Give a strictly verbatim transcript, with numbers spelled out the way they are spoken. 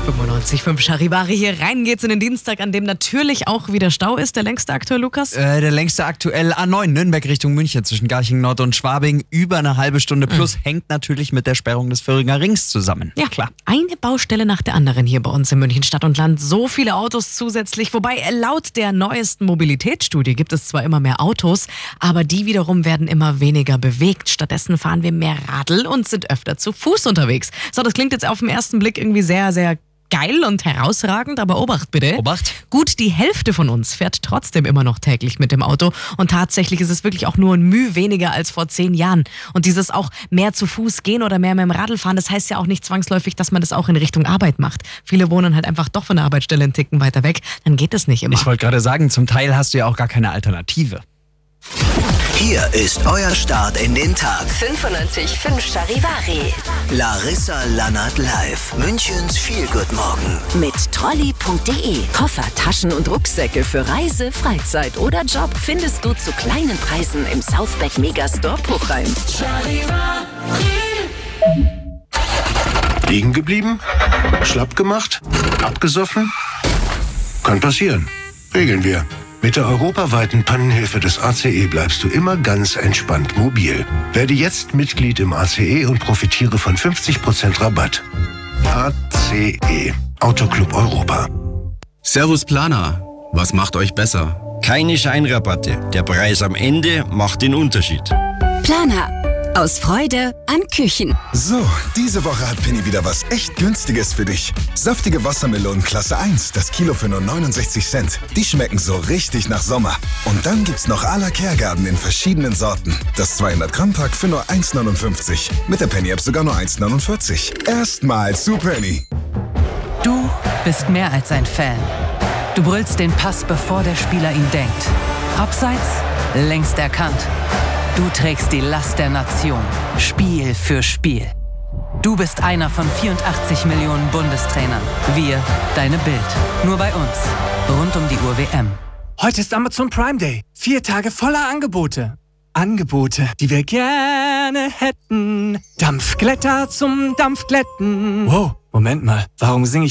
fünfundneunzig Komma fünf Charivari. Hier rein geht's in den Dienstag, an dem natürlich auch wieder Stau ist. Der längste aktuell, Lukas? Äh, der längste aktuell A neun, Nürnberg Richtung München, zwischen Garching Nord und Schwabing. Über eine halbe Stunde plus, mhm. hängt natürlich mit der Sperrung des Föhringer Rings zusammen. Ja, klar. Eine Baustelle nach der anderen hier bei uns in München Stadt und Land. So viele Autos zusätzlich. Wobei laut der neuesten Mobilitätsstudie gibt es zwar immer mehr Autos, aber die wiederum werden immer weniger bewegt. Stattdessen fahren wir mehr Radl und sind öfter zu Fuß unterwegs. So, das klingt jetzt auf den ersten Blick irgendwie sehr, sehr geil und herausragend, aber Obacht bitte. Obacht. Gut, die Hälfte von uns fährt trotzdem immer noch täglich mit dem Auto und tatsächlich ist es wirklich auch nur ein Mühe weniger als vor zehn Jahren. Und dieses auch mehr zu Fuß gehen oder mehr mit dem Radl fahren, das heißt ja auch nicht zwangsläufig, dass man das auch in Richtung Arbeit macht. Viele wohnen halt einfach doch von der Arbeitsstelle einen Ticken weiter weg, dann geht das nicht immer. Ich wollte gerade sagen, zum Teil hast du ja auch gar keine Alternative. Hier ist euer Start in den Tag. fünfundneunzig Komma fünf Charivari. Larissa Lannert live. Münchens Feel-Good-Morgen. Mit Trolley punkt de. Koffer, Taschen und Rucksäcke für Reise, Freizeit oder Job findest du zu kleinen Preisen im Southback Megastore Puchheim. Liegen geblieben? Schlapp gemacht? Abgesoffen? Kann passieren. Regeln wir. Mit der europaweiten Pannenhilfe des A C E bleibst du immer ganz entspannt mobil. Werde jetzt Mitglied im A C E und profitiere von fünfzig Prozent Rabatt. A C E. Autoclub Europa. Servus Planer. Was macht euch besser? Keine Scheinrabatte. Der Preis am Ende macht den Unterschied. Planer. Aus Freude an Küchen. So, diese Woche hat Penny wieder was echt Günstiges für dich. Saftige Wassermelonen Klasse eins, das Kilo für nur neunundsechzig Cent. Die schmecken so richtig nach Sommer. Und dann gibt's noch à la Kergarten in verschiedenen Sorten. Das zweihundert Gramm Pack für nur eins neunundfünfzig. Mit der Penny App sogar nur eins neunundvierzig. Erstmal zu Penny. Du bist mehr als ein Fan. Du brüllst den Pass, bevor der Spieler ihn denkt. Abseits, längst erkannt. Du trägst die Last der Nation, Spiel für Spiel. Du bist einer von vierundachtzig Millionen Bundestrainern. Wir, deine Bild. Nur bei uns. Rund um die Uhr W M. Heute ist Amazon Prime Day. Vier Tage voller Angebote. Angebote, die wir gerne hätten. Dampfglätter zum Dampfglätten. Wow, Moment mal. Warum singe ich